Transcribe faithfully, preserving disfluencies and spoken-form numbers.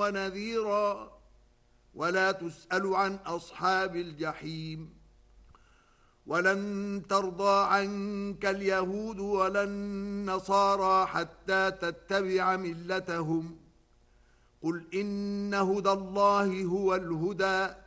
ونذيرا ولا تسأل عن أصحاب الجحيم ولن ترضى عنك اليهود ولا النصارى حتى تتبع ملتهم قل إن هدى الله هو الهدى